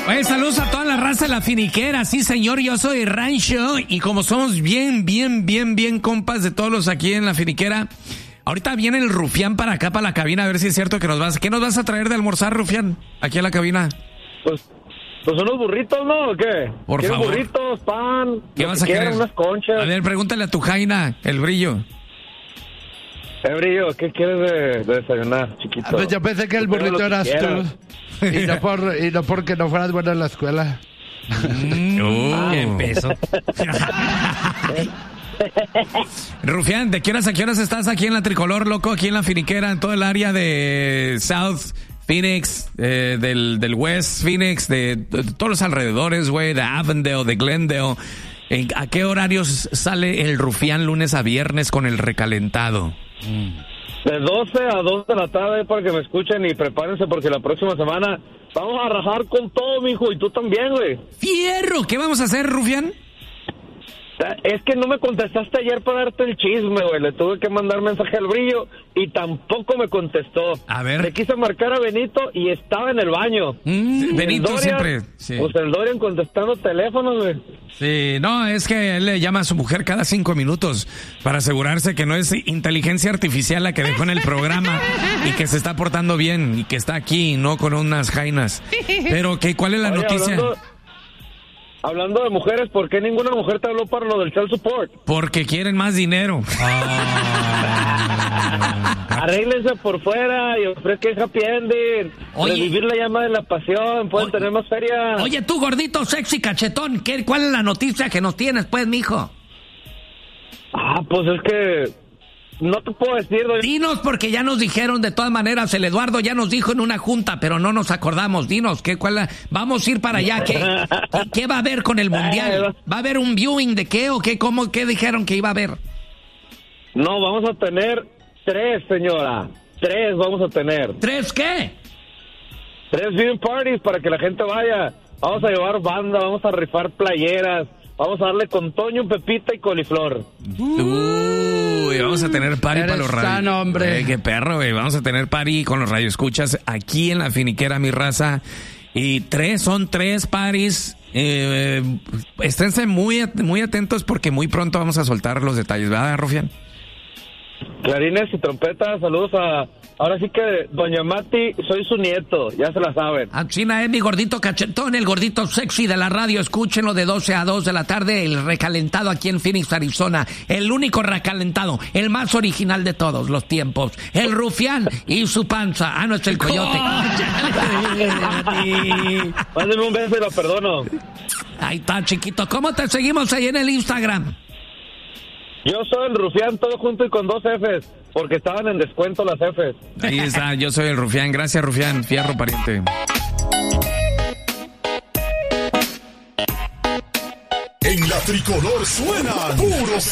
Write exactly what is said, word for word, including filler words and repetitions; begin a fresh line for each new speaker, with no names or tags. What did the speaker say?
Oye, saludos a toda la raza de la finiquera. Sí, señor, yo soy Rancho. Y como somos bien, bien, bien, bien compas de todos los aquí en la finiquera, ahorita viene el Rufián para acá, para la cabina, a ver si es cierto que nos vas. ¿Qué nos vas a traer de almorzar, Rufián? Aquí a la cabina.
Pues, pues unos burritos, ¿no? ¿O qué?
Por favor.
burritos, pan,
¿Qué vas a querer?
Unas conchas.
A ver, pregúntale a tu Jaina, el brillo.
Eh, Brillo, ¿qué quieres de, de desayunar, chiquito?
Ah, pues yo pensé que el burrito eras tú. Y no, por, y no porque no fueras bueno en la escuela.
Mm, uh, qué peso. Rufián, ¿de qué horas a qué horas estás aquí en la Tricolor, loco? Aquí en la finiquera, en todo el área de South Phoenix, eh, del, del West Phoenix, de, de, de todos los alrededores, güey, de Avondale, de Glendale. ¿A qué horarios sale el Rufián lunes a viernes con el recalentado?
De doce a dos de la tarde para que me escuchen y prepárense porque la próxima semana vamos a rajar con todo, mijo, y tú también, güey.
¡Fierro! ¿Qué vamos a hacer, Rufián?
Es que no me contestaste ayer para darte el chisme, güey. Le tuve que mandar mensaje al Brillo y tampoco me contestó.
A ver.
Le quise marcar a Benito y estaba en el baño.
Mm, Benito
Dorian,
siempre. Sí.
Pues el Dorian contestando teléfonos, güey.
Sí, no, es que él le llama a su mujer cada cinco minutos para asegurarse que no es inteligencia artificial la que dejó en el programa y que se está portando bien y que está aquí, no con unas jainas. Pero, ¿qué, ¿cuál es la
Oye,
noticia?
Hablando, hablando de mujeres, ¿por qué ninguna mujer te habló para lo del child support?
Porque quieren más dinero.
Arréglense por fuera y ofrezcan happy ending.
Oye.
Revivir la llama de la pasión. Pueden
Oye.
tener más feria.
Oye, tú, gordito, sexy, cachetón, ¿qué, ¿cuál es la noticia que nos tienes, pues, mijo?
Ah, pues es que no te puedo decir. Doy...
Dinos, porque ya nos dijeron de todas maneras, el Eduardo ya nos dijo en una junta, pero no nos acordamos. Dinos, ¿qué, cuál la... vamos a ir para allá? ¿Qué, qué, ¿Qué va a haber con el mundial? ¿Va a haber un viewing de qué o qué? ¿Cómo, qué dijeron que iba a haber?
No, vamos a tener tres, señora. Tres vamos a tener.
¿Tres qué?
Tres viewing parties para que la gente vaya. Vamos a llevar banda, vamos a rifar playeras. Vamos a darle con Toño, Pepita y coliflor.
Uy, vamos a tener party
Eres
para los radios.
sano, hombre.
Eh, qué perro, güey. Vamos a tener party con los radioescuchas aquí en la finiquera, mi raza. Y tres, son tres parties. Eh, esténse muy, muy atentos porque muy pronto vamos a soltar los detalles, ¿verdad, Rufián?
Clarines y trompetas, saludos a... Ahora sí que doña Mati, soy su nieto, ya se la saben.
China es mi gordito cachetón, el gordito sexy de la radio. Escúchenlo de doce a dos de la tarde, el recalentado aquí en Phoenix, Arizona. El único recalentado, el más original de todos los tiempos. El Rufián y su panza. Ah, no, es el coyote.
Mándeme un beso y lo perdono.
Ahí está, chiquito. ¿Cómo te seguimos ahí en el Instagram?
Yo soy el Rufián, todo junto y con dos Fs, porque estaban en descuento las Fs.
Ahí está, yo soy el Rufián. Gracias, Rufián. Fierro, pariente.
En la Tricolor suenan puros